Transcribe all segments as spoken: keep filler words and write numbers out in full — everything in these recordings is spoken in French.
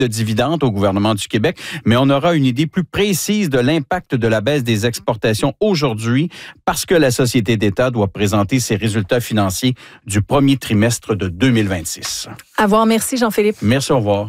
de dividendes au gouvernement du Québec, mais on aura une idée plus précise de l'impact de la baisse des exportations aujourd'hui parce que la Société d'État doit présenter ses résultats financiers du premier trimestre de deux mille vingt-six. À voir. Merci, Jean-Philippe. Merci, au revoir.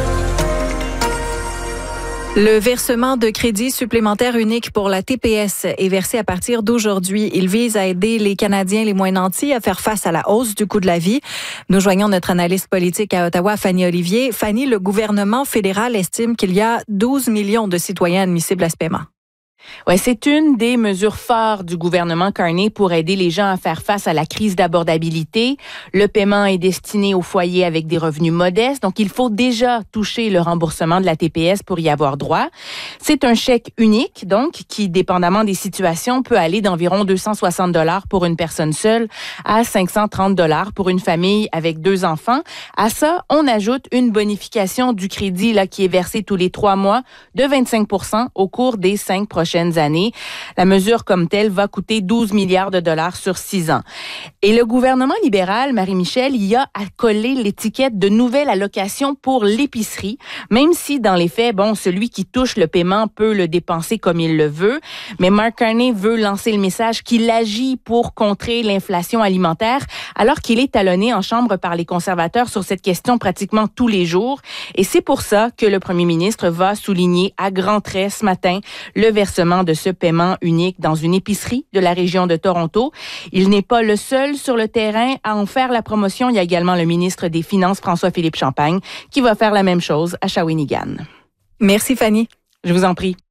Le versement de crédit supplémentaire unique pour la T P S est versé à partir d'aujourd'hui. Il vise à aider les Canadiens les moins nantis à faire face à la hausse du coût de la vie. Nous joignons notre analyste politique à Ottawa, Fanny Olivier. Fanny, le gouvernement fédéral estime qu'il y a douze millions de citoyens admissibles à ce paiement. Ouais, c'est une des mesures phares du gouvernement Carney pour aider les gens à faire face à la crise d'abordabilité. Le paiement est destiné aux foyers avec des revenus modestes, donc il faut déjà toucher le remboursement de la T P S pour y avoir droit. C'est un chèque unique, donc, qui, dépendamment des situations, peut aller d'environ deux cent soixante dollars pour une personne seule à cinq cent trente dollars pour une famille avec deux enfants. À ça, on ajoute une bonification du crédit là qui est versée tous les trois mois de vingt-cinq pour cent au cours des cinq prochaines années. La mesure comme telle va coûter douze milliards de dollars sur six ans. Et le gouvernement libéral, Marie-Michel, y a accolé l'étiquette de nouvelle allocation pour l'épicerie, même si dans les faits, bon, celui qui touche le paiement peut le dépenser comme il le veut. Mais Mark Carney veut lancer le message qu'il agit pour contrer l'inflation alimentaire, alors qu'il est talonné en chambre par les conservateurs sur cette question pratiquement tous les jours. Et c'est pour ça que le premier ministre va souligner à grands traits ce matin le versement de ce paiement unique dans une épicerie de la région de Toronto. Il n'est pas le seul sur le terrain à en faire la promotion. Il y a également le ministre des Finances, François-Philippe Champagne, qui va faire la même chose à Shawinigan. Merci, Fanny. Je vous en prie.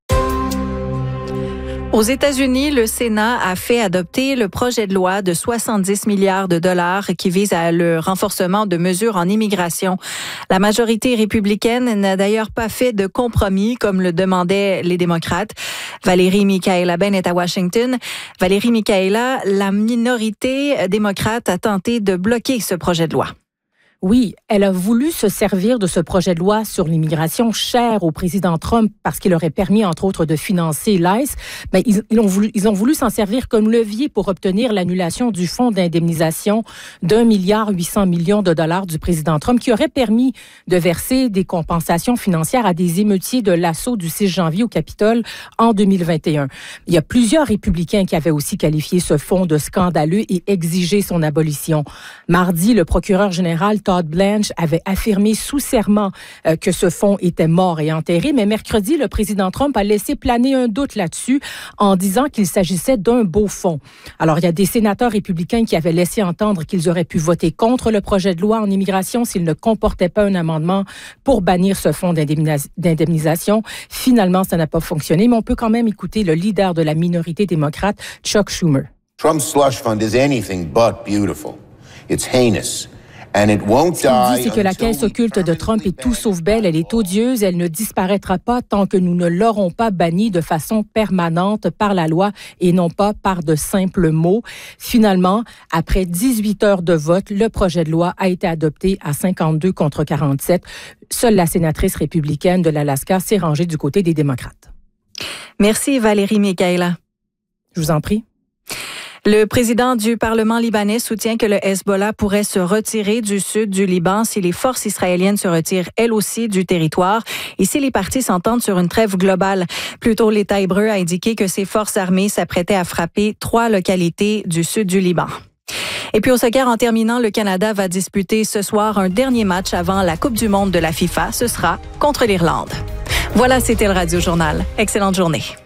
Aux États-Unis, le Sénat a fait adopter le projet de loi de soixante-dix milliards de dollars qui vise à le renforcement de mesures en immigration. La majorité républicaine n'a d'ailleurs pas fait de compromis comme le demandaient les démocrates. Valérie Micaela-Ben est à Washington. Valérie Micaela, la minorité démocrate a tenté de bloquer ce projet de loi. Oui, elle a voulu se servir de ce projet de loi sur l'immigration cher au président Trump parce qu'il aurait permis, entre autres, de financer l'ICE. Mais ils, ils ont voulu, ils ont voulu s'en servir comme levier pour obtenir l'annulation du fonds d'indemnisation d'un milliard huit cents millions de dollars du président Trump qui aurait permis de verser des compensations financières à des émeutiers de l'assaut du six janvier au Capitole en deux mille vingt et un. Il y a plusieurs républicains qui avaient aussi qualifié ce fonds de scandaleux et exigé son abolition. Mardi, le procureur général Todd Blanche avait affirmé sous serment euh, que ce fonds était mort et enterré, mais mercredi, le président Trump a laissé planer un doute là-dessus en disant qu'il s'agissait d'un beau fonds. Alors, il y a des sénateurs républicains qui avaient laissé entendre qu'ils auraient pu voter contre le projet de loi en immigration s'il ne comportait pas un amendement pour bannir ce fonds d'indemnis- d'indemnisation. Finalement, ça n'a pas fonctionné, mais on peut quand même écouter le leader de la minorité démocrate, Chuck Schumer. Trump's slush fund is anything but beautiful. It's heinous. And it won't Ce qu'il dit, c'est que la die caisse until we occulte de Trump est tout sauf belle. Elle est odieuse. Elle ne disparaîtra pas tant que nous ne l'aurons pas bannie de façon permanente par la loi et non pas par de simples mots. Finalement, après dix-huit heures de vote, le projet de loi a été adopté à cinquante-deux contre quarante-sept. Seule la sénatrice républicaine de l'Alaska s'est rangée du côté des démocrates. Merci, Valérie Micaela. Je vous en prie. Le président du Parlement libanais soutient que le Hezbollah pourrait se retirer du sud du Liban si les forces israéliennes se retirent elles aussi du territoire et si les parties s'entendent sur une trêve globale. Plus tôt, l'État hébreu a indiqué que ses forces armées s'apprêtaient à frapper trois localités du sud du Liban. Et puis au soccer, en terminant, le Canada va disputer ce soir un dernier match avant la Coupe du monde de la FIFA. Ce sera contre l'Irlande. Voilà, c'était le Radio Journal. Excellente journée.